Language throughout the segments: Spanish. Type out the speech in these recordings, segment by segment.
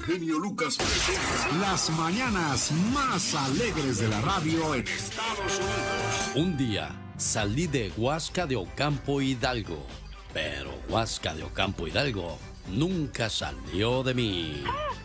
genio Lucas presenta las mañanas más alegres de la radio en Estados Unidos. Un día salí de Huasca de Ocampo, Hidalgo, pero Huasca de Ocampo, Hidalgo nunca salió de mí.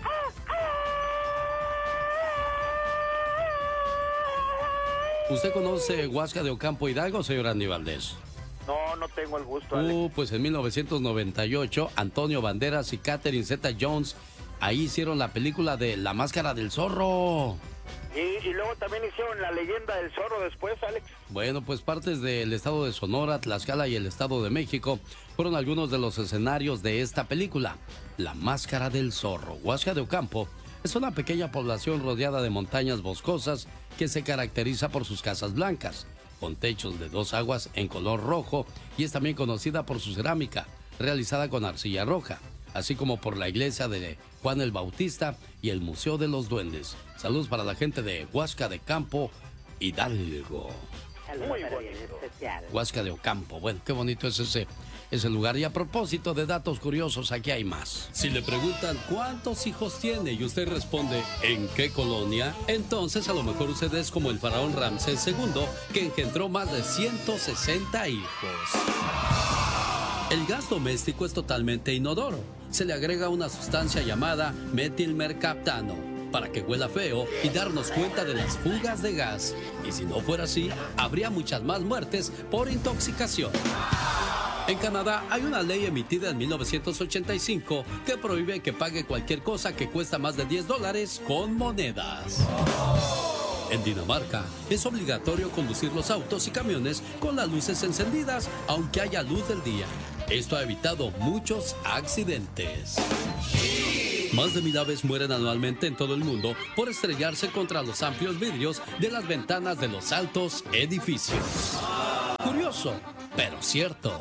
¿Usted conoce Huasca de Ocampo, Hidalgo, señor Andy Valdés? No, no tengo el gusto, Alex. Pues en 1998, Antonio Banderas y Catherine Zeta-Jones ahí hicieron la película de La Máscara del Zorro. Y luego también hicieron La Leyenda del Zorro después, Alex. Bueno, pues partes del estado de Sonora, Tlaxcala y el estado de México fueron algunos de los escenarios de esta película, La Máscara del Zorro. Huasca de Ocampo es una pequeña población rodeada de montañas boscosas que se caracteriza por sus casas blancas, con techos de dos aguas en color rojo, y es también conocida por su cerámica, realizada con arcilla roja, así como por la iglesia de Juan el Bautista y el Museo de los Duendes. Saludos para la gente de Huasca de Ocampo, Hidalgo. Muy bonito. Huasca de Ocampo, bueno, qué bonito es ese lugar. Y a propósito de datos curiosos, aquí hay más. Si le preguntan cuántos hijos tiene y usted responde ¿en qué colonia? Entonces a lo mejor usted es como el faraón Ramsés II, que engendró más de 160 hijos. El gas doméstico es totalmente inodoro. Se le agrega una sustancia llamada metilmercaptano para que huela feo y darnos cuenta de las fugas de gas. Y si no fuera así, habría muchas más muertes por intoxicación. En Canadá hay una ley emitida en 1985 que prohíbe que pague cualquier cosa que cuesta más de $10 con monedas. En Dinamarca es obligatorio conducir los autos y camiones con las luces encendidas, aunque haya luz del día. Esto ha evitado muchos accidentes. Más de 1000 aves mueren anualmente en todo el mundo por estrellarse contra los amplios vidrios de las ventanas de los altos edificios. Curioso, pero cierto.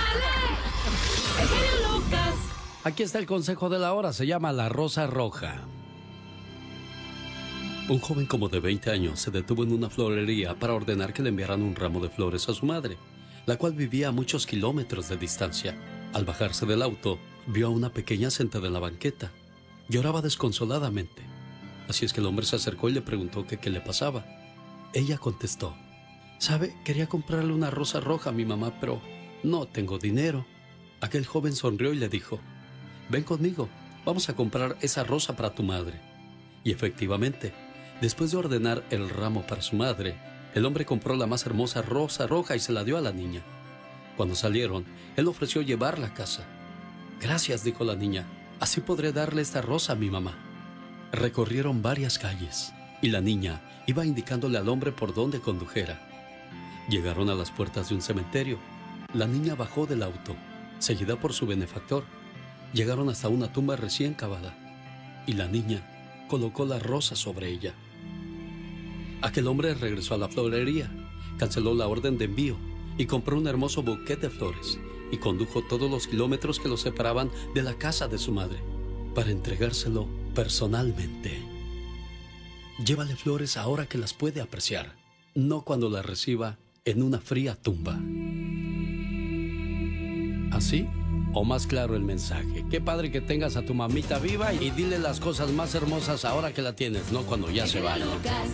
Aquí está el consejo de la hora, se llama La Rosa Roja. Un joven como de 20 años se detuvo en una florería para ordenar que le enviaran un ramo de flores a su madre, la cual vivía a muchos kilómetros de distancia. Al bajarse del auto, vio a una pequeña sentada en la banqueta. Lloraba desconsoladamente. Así es que el hombre se acercó y le preguntó que qué le pasaba. Ella contestó: «Sabe, quería comprarle una rosa roja a mi mamá, pero no tengo dinero». Aquel joven sonrió y le dijo: «Ven conmigo, vamos a comprar esa rosa para tu madre». Y efectivamente, después de ordenar el ramo para su madre, el hombre compró la más hermosa rosa roja y se la dio a la niña. Cuando salieron, él ofreció llevarla a casa. «Gracias», dijo la niña, «así podré darle esta rosa a mi mamá». Recorrieron varias calles y la niña iba indicándole al hombre por dónde condujera. Llegaron a las puertas de un cementerio. La niña bajó del auto, seguida por su benefactor. Llegaron hasta una tumba recién cavada y la niña colocó la rosa sobre ella. Aquel hombre regresó a la florería, canceló la orden de envío y compró un hermoso buquete de flores y condujo todos los kilómetros que lo separaban de la casa de su madre para entregárselo personalmente. Llévale flores ahora que las puede apreciar, no cuando las reciba en una fría tumba. ¿Así? O más claro el mensaje. Qué padre que tengas a tu mamita viva y dile las cosas más hermosas ahora que la tienes, no cuando ya se vaya.